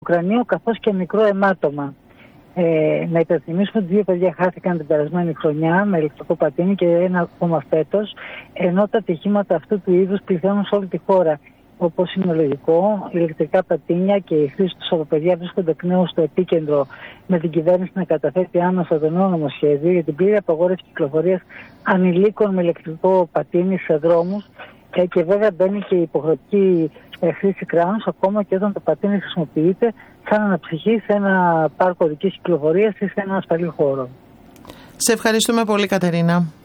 κρανίο καθώς και μικρό αιμάτωμα. Να υπενθυμίσουμε ότι 2 παιδιά χάθηκαν την περασμένη χρονιά με ηλεκτρικό πατίνι και ένα ακόμα φέτος, ενώ τα ατυχήματα αυτού του είδους πληθαίνουν σε όλη τη χώρα. Όπως είναι λογικό, ηλεκτρικά πατίνια και η χρήση τους από παιδιά βρίσκονται εκ νέου στο επίκεντρο, με την κυβέρνηση να καταθέτει άμεσα το νέο νομοσχέδιο για την πλήρη απαγόρευση κυκλοφορίας ανηλίκων με ηλεκτρικό πατίνι σε δρόμους, και βέβαια μπαίνει και η υποχρεωτική χρήση κράνους ακόμα και όταν το πατίνι χρησιμοποιείται σαν αναψυχή σε ένα πάρκο οδικής κυκλοφορίας ή σε ένα ασφαλή χώρο. Σε ευχαριστούμε πολύ, Κατερίνα.